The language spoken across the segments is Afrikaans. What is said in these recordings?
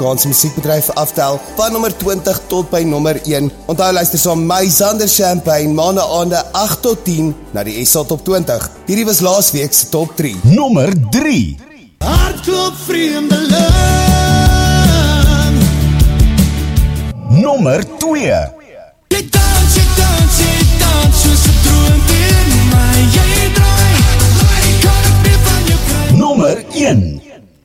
Suid-Afrikaanse musiekbedryf aftel, van nommer 20 tot by nommer 1. Onthou luister saam my Zander Champagne, maande aande 8 tot 10, na die SA Top 20. Hierdie was laasweek se Top 3. Nommer 3. Hartklop vreemdeling. Nommer 2. Jy dans, soos 'n droom teen my. Jy draai, kan ek nie van jou kry. Nommer 1.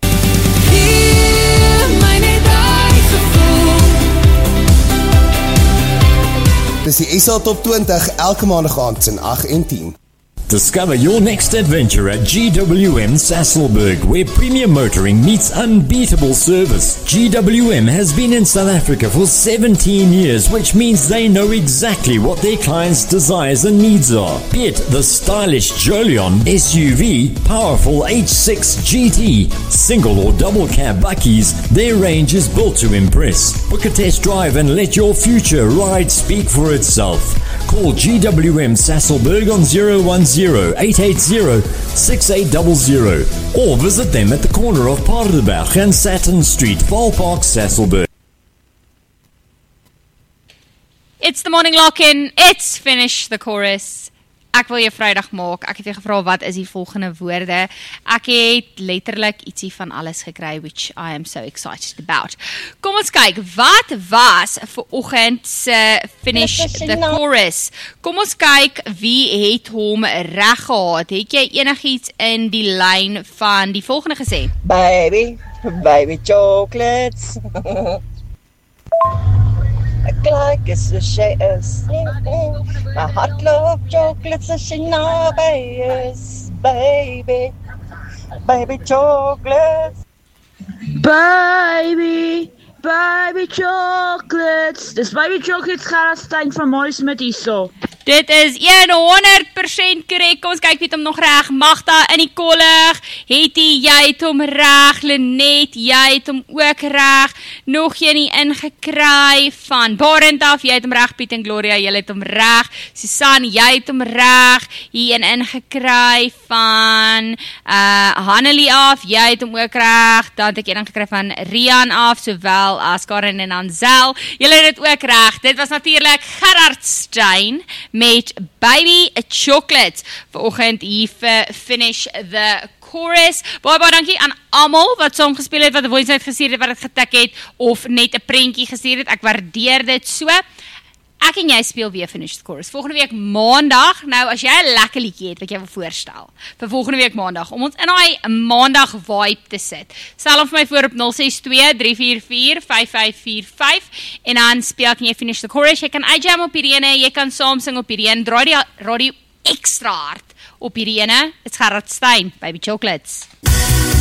Dis die SA Top 20 elke maandag aand tussen 8 en 10. Discover your next adventure at GWM Sasolburg, where premium motoring meets unbeatable service. GWM has been in South Africa for 17 years, which means they know exactly what their clients' desires and needs are. Be it the stylish Jolion SUV, powerful H6 GT, single or double cab bakkies, their range is built to impress. Book a test drive and let your future ride speak for itself. Call GWM Sasolburg on 010-880-6800 or visit them at the corner of Paardenberg and Saturn Street, Valpark, Sasolburg. It's the morning lock-in. It's Finish the Chorus. Ek wil jou Vrydag maak. Ek het jou gevra wat is die volgende woorde. Ek het letterlik ietsie van alles gekry, which I am so excited about. Kom ons kyk, wat was vir oggend se Finish the Chorus? Kom ons kyk, wie het hom reg gehad? Het jy enigiets in die lyn van die volgende gesê? Baby chocolates. Like it's a shade of my heart love chocolates as she knows, baby chocolates. Baby chocolates. Dis baby chocolates Gerastyn van Mooismith hierso. Dit is 100% korrek. Kom ons kyk wie het hom nog reg. Magda in die kollig. Hetty, jy het hom reg. Lenet, jy het hom ook reg. Nog een ingekry van Barend af. Jy het hom reg. Piet en Gloria, jy het hom reg. Susan, jy het hom reg. Hier ingekry van Hanelie af. Jy het hom ook reg. Dan het ek een ingekry van Rian af, sowel as Karen en Ansel. Jy het dit ook reg. Dit was natuurlik Gerard Stein met Baby Chocolate. Vanoggend hier vir Finish the Chorus. Baie dankie aan almal wat saam gespeel het, wat 'n voice note gestuur het, wat dit getik het, of net 'n prentjie gestuur het. Ek waardeer dit so. Ek en jy speel weer Finish the Chorus. Volgende week maandag, nou as jy 'n lekker liedjie het wat jy wil voorstel, vir volgende week maandag, om ons in daai maandag vibe te sit. Stel hom vir my voor op 062-344-5545 en dan speel ek en jy Finish the Chorus. Jy kan uitjam op hierdie ene, jy kan saam sing op hierdie ene, draai die radio extra hard op hierdie ene. Dit's Gerard Stein, Baby Chocolates.